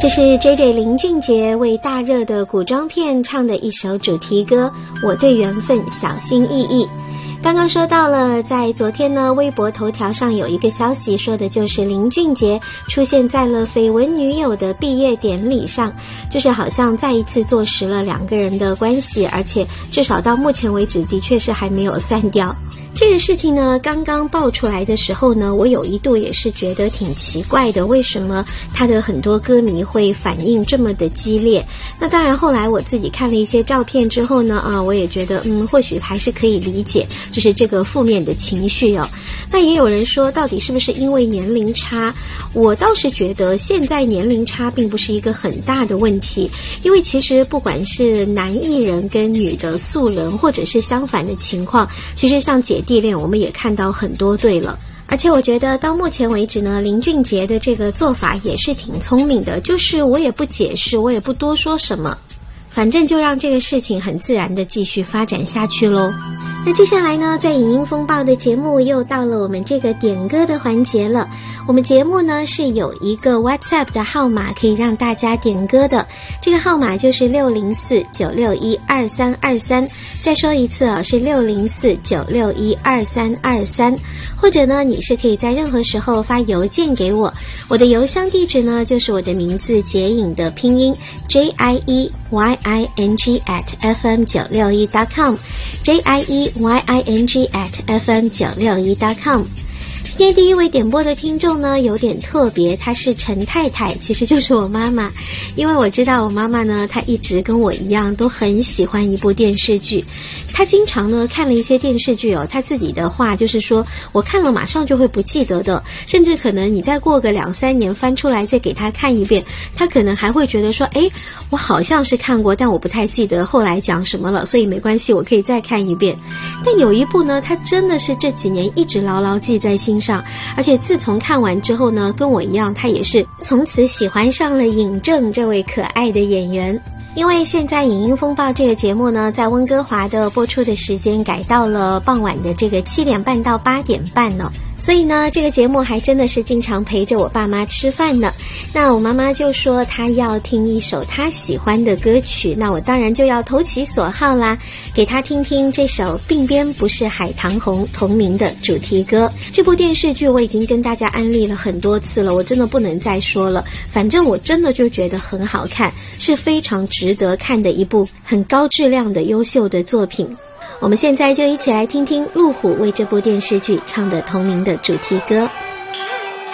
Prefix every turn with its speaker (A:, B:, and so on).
A: 这是 JJ 林俊杰为大热的古装片唱的一首主题歌《我对缘分小心翼翼》。刚刚说到了，在昨天呢，微博头条上有一个消息，说的就是林俊杰出现在了绯闻女友的毕业典礼上，就是好像再一次坐实了两个人的关系，而且至少到目前为止的确是还没有散掉。这个事情呢，刚刚爆出来的时候呢，我有一度也是觉得挺奇怪的，为什么他的很多歌迷会反应这么的激烈？那当然后来我自己看了一些照片之后呢，我也觉得或许还是可以理解，就是这个负面的情绪哦。那也有人说，到底是不是因为年龄差？我倒是觉得现在年龄差并不是一个很大的问题，因为其实不管是男艺人跟女的素人，或者是相反的情况，其实像姐弟恋我们也看到很多对了。而且我觉得到目前为止呢，林俊杰的这个做法也是挺聪明的，就是我也不解释，我也不多说什么，反正就让这个事情很自然的继续发展下去咯。那接下来呢，在影音风暴的节目又到了我们这个点歌的环节了。我们节目呢是有一个 WhatsApp 的号码可以让大家点歌的，这个号码就是604-961-2323，再说一次是604-961-2323，或者呢你是可以在任何时候发邮件给我，我的邮箱地址呢就是我的名字杰影的拼音 JIEYING@fm961.com JIEYING@fm961.com。今天第一位点播的听众呢有点特别，她是陈太太，其实就是我妈妈。因为我知道我妈妈呢，她一直跟我一样都很喜欢一部电视剧，她经常呢看了一些电视剧她自己的话就是说，我看了马上就会不记得的，甚至可能你再过个2-3年翻出来再给她看一遍，她可能还会觉得说，我好像是看过，但我不太记得后来讲什么了，所以没关系，我可以再看一遍。但有一部呢，她真的是这几年一直牢牢记在心上，而且自从看完之后呢，跟我一样，她也是从此喜欢上了尹正这位可爱的演员。因为现在影音风暴这个节目呢，在温哥华的播出的时间改到了傍晚的这个7点半到8点半呢，所以呢这个节目还真的是经常陪着我爸妈吃饭呢。那我妈妈就说她要听一首她喜欢的歌曲，那我当然就要投其所好啦，给她听听这首鬓边不是海棠红同名的主题歌。这部电视剧我已经跟大家安利了很多次了，我真的不能再说了，反正我真的就觉得很好看，是非常值得看的一部很高质量的优秀的作品。我们现在就一起来听听路虎为这部电视剧唱的同名的主题歌。